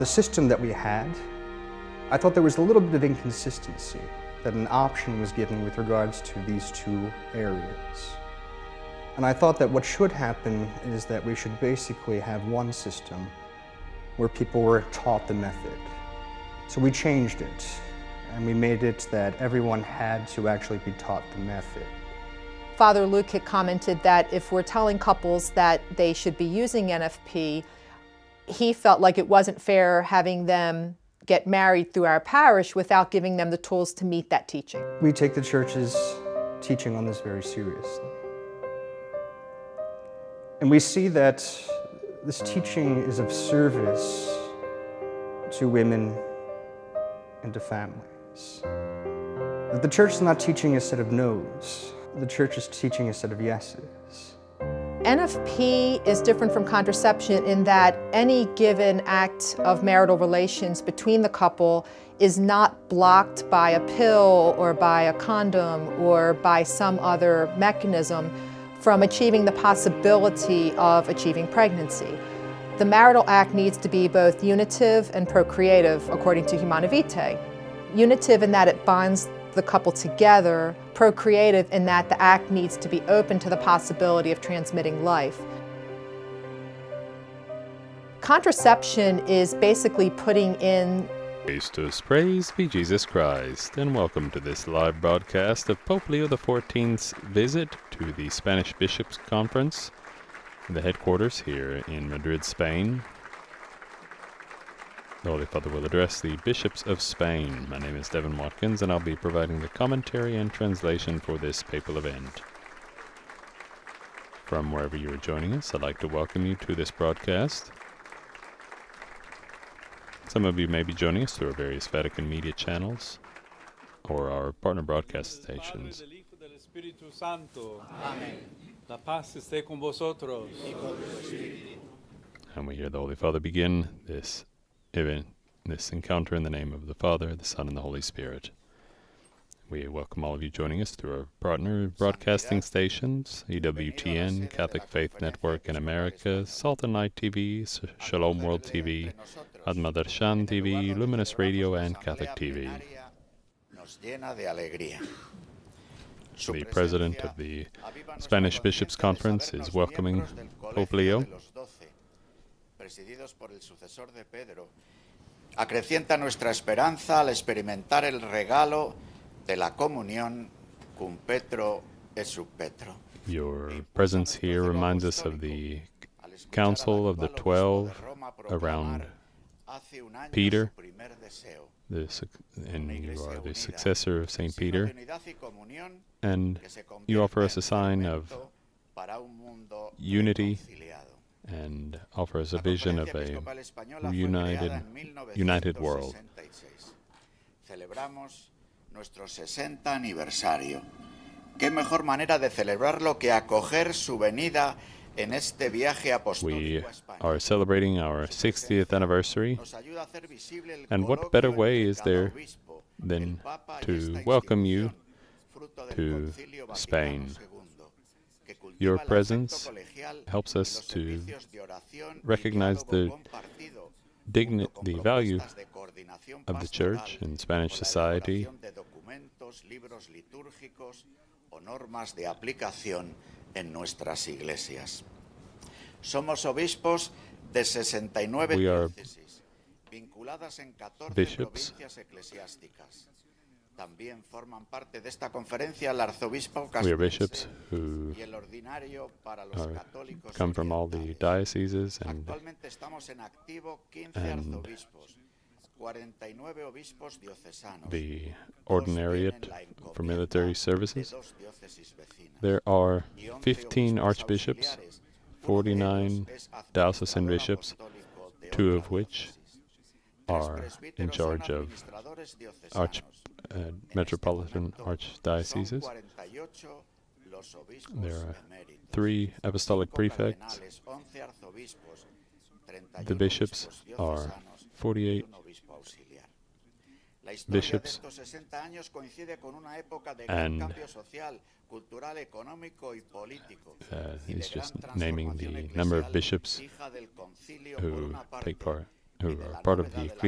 The system that we had, I thought there was a little bit of inconsistency, that an option was given with regards to these two areas. And I thought that what should happen is that we should basically have one system where people were taught the method. So we changed it, and we made it that everyone had to actually be taught the method. Father Luke had commented that if we're telling couples that they should be using NFP, he felt like it wasn't fair having them get married through our parish without giving them the tools to meet that teaching. We take the church's teaching on this very seriously. And we see that this teaching is of service to women and to families. That the church is not teaching a set of no's, the church is teaching a set of yeses. NFP is different from contraception in that any given act of marital relations between the couple is not blocked by a pill or by a condom or by some other mechanism from achieving the possibility of achieving pregnancy. The marital act needs to be both unitive and procreative according to Humanae Vitae. Unitive in that it binds the couple together, procreative in that the act needs to be open to the possibility of transmitting life. Contraception is basically putting in Praise be Jesus Christ, and welcome to this live broadcast of Pope Leo XIV's visit to the Spanish Bishops' Conference, the headquarters here in Madrid, Spain. The Holy Father will address the Bishops of Spain. My name is Devin Watkins, and I'll be providing the commentary and translation for this papal event. From wherever you are joining us, I'd like to welcome you to this broadcast. Some of you may be joining us through our various Vatican media channels or our partner broadcast stations. And we hear the Holy Father begin this event, this encounter in the name of the Father, the Son, and the Holy Spirit. We welcome all of you joining us through our partner broadcasting stations, EWTN, Catholic Faith Network in America, Salt and Light TV, Shalom World TV, Atma Darshan TV, Luminous Radio, and Catholic TV. The President of the Spanish Bishops' Conference is welcoming Pope Leo. Acrecienta nuestra esperanza al experimentar el regalo de la comunión cum Petro et sub Petro. Your presence here reminds us of the Council of the 12 around Peter, and you are the successor of St. Peter, and you offer us a sign of unity and offer us a vision of a united world. Celebramos nuestro 60 aniversario. Qué mejor manera de celebrarlo que acoger su venida en este viaje apostólico a España. We are celebrating our 60th anniversary, and what better way is there than to welcome you to Spain? Your presence helps us to recognize the value of the Church in Spanish society. We are bishops. We are bishops who come from all the dioceses, and the ordinariate for military services. There are 15 archbishops, 49 diocesan bishops, 2 of which are in charge of metropolitan archdioceses. There are 3 apostolic prefects. The bishops are 48 bishops, and he's just naming the number of bishops who take part who are part of the